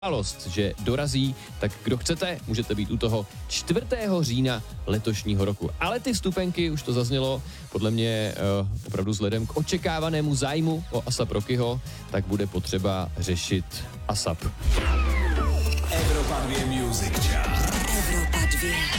událost, že dorazí, tak kdo chcete, můžete být u toho 4. října letošního roku. Ale ty vstupenky, už to zaznělo, podle mě opravdu vzhledem k očekávanému zájmu o ASAP Rockyho, tak bude potřeba řešit ASAP. Evropa 2 Music Chart. Evropa 2.